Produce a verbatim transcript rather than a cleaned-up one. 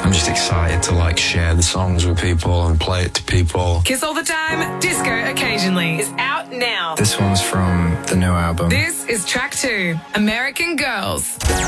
I'm just excited to like share the songs with people and play it to people. Kiss All the Time, Disco Occasionally is out now. This one's from the new album. This is track two, American Girls.